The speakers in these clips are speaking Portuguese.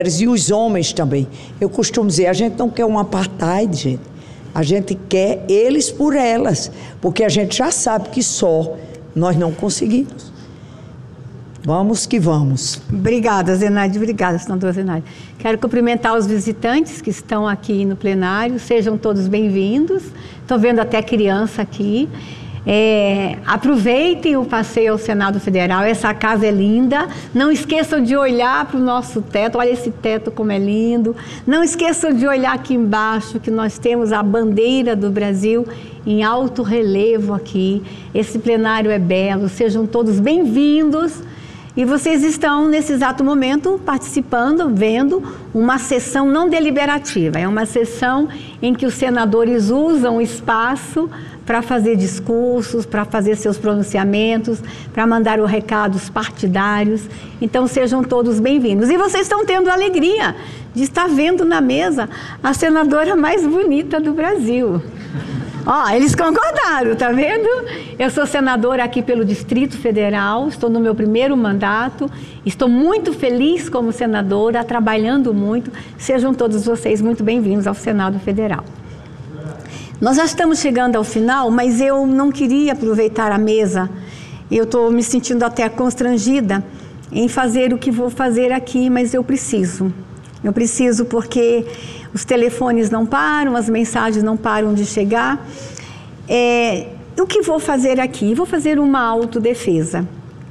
E os homens também. Eu costumo dizer, a gente não quer um apartheid, gente. A gente quer eles por elas, porque a gente já sabe que só nós não conseguimos. Vamos que vamos. Obrigada, Zenaide. Obrigada, senadora Zenaide. Quero cumprimentar os visitantes que estão aqui no plenário. Sejam todos bem-vindos. Estou vendo até criança aqui. Aproveitem o passeio ao Senado Federal. Essa casa é linda. Não esqueçam de olhar para o nosso teto. Olha esse teto como é lindo. Não esqueçam de olhar aqui embaixo, que nós temos a bandeira do Brasil em alto relevo aqui. Esse plenário é belo. Sejam todos bem-vindos. E vocês estão, nesse exato momento, participando, vendo uma sessão não deliberativa. É uma sessão em que os senadores usam o espaço para fazer discursos, para fazer seus pronunciamentos, para mandar os recados partidários. Então, sejam todos bem-vindos. E vocês estão tendo a alegria de estar vendo na mesa a senadora mais bonita do Brasil. Eles concordaram, tá vendo? Eu sou senadora aqui pelo Distrito Federal, estou no meu primeiro mandato, estou muito feliz como senadora, trabalhando muito. Sejam todos vocês muito bem-vindos ao Senado Federal. Nós já estamos chegando ao final, mas eu não queria aproveitar a mesa. Eu estou me sentindo até constrangida em fazer o que vou fazer aqui, mas eu preciso. Eu preciso porque os telefones não param, as mensagens não param de chegar. O que vou fazer aqui? Vou fazer uma autodefesa.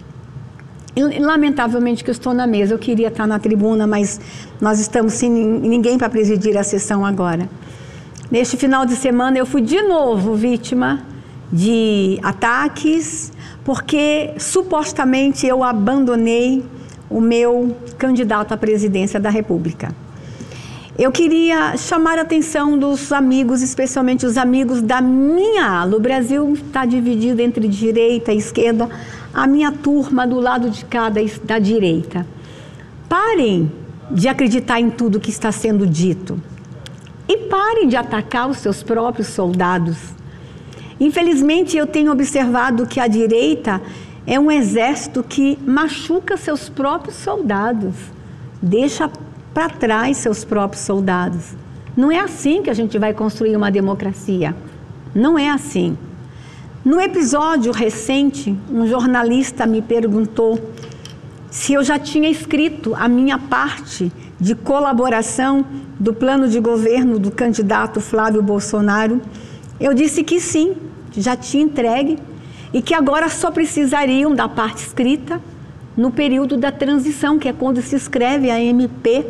Lamentavelmente que eu estou na mesa, eu queria estar na tribuna, mas nós estamos sem ninguém para presidir a sessão agora. Neste final de semana eu fui de novo vítima de ataques, porque supostamente eu abandonei o meu candidato à presidência da República. Eu queria chamar a atenção dos amigos, especialmente os amigos da minha ala. O Brasil está dividido entre direita e esquerda. A minha turma do lado de cá da direita. Parem de acreditar em tudo que está sendo dito. E parem de atacar os seus próprios soldados. Infelizmente, eu tenho observado que a direita é um exército que machuca seus próprios soldados. Deixa para trás seus próprios soldados. Não é assim que a gente vai construir uma democracia. Não é assim. No episódio recente, um jornalista me perguntou se eu já tinha escrito a minha parte de colaboração do plano de governo do candidato Flávio Bolsonaro. Eu disse que sim, já tinha entregue e que agora só precisariam da parte escrita no período da transição, que é quando se escreve a MP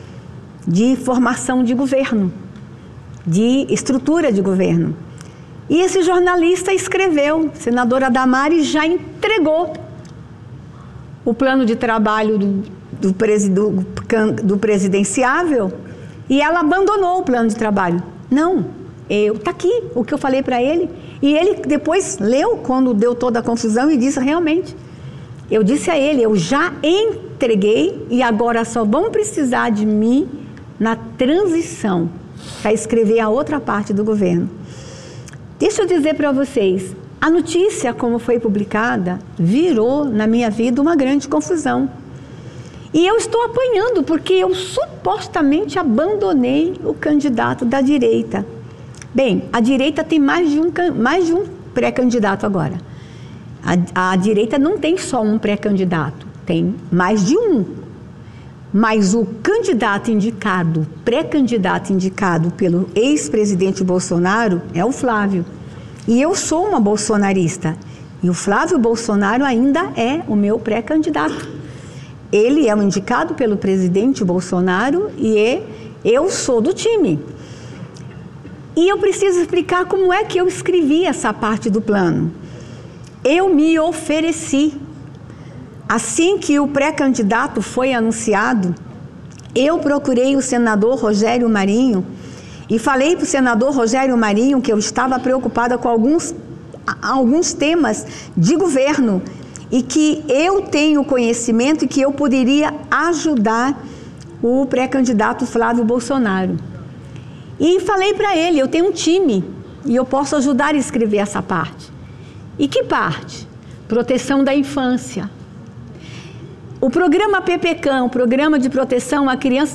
de formação de governo, de estrutura de governo. E esse jornalista escreveu, senadora Damares já entregou o plano de trabalho do presidenciável e ela abandonou o plano de trabalho. Não, está aqui o que eu falei para ele. E ele depois leu quando deu toda a confusão e disse realmente. Eu disse a ele, eu já entreguei e agora só vão precisar de mim na transição para escrever a outra parte do governo. Deixa eu dizer para vocês, a notícia como foi publicada virou na minha vida uma grande confusão. E eu estou apanhando porque eu supostamente abandonei o candidato da direita. Bem, a direita tem mais de um pré-candidato agora. A direita não tem só um pré-candidato, tem mais de um. Mas o candidato indicado, pré-candidato indicado pelo ex-presidente Bolsonaro é o Flávio. E eu sou uma bolsonarista. E o Flávio Bolsonaro ainda é o meu pré-candidato. Ele é o indicado pelo presidente Bolsonaro e eu sou do time. E eu preciso explicar como é que eu escrevi essa parte do plano. Eu me ofereci. Assim que o pré-candidato foi anunciado, eu procurei o senador Rogério Marinho e falei para o senador Rogério Marinho que eu estava preocupada com alguns temas de governo e que eu tenho conhecimento e que eu poderia ajudar o pré-candidato Flávio Bolsonaro. E falei para ele, eu tenho um time e eu posso ajudar a escrever essa parte. E que parte? Proteção da infância. O programa PPCAM, o Programa de Proteção à Criança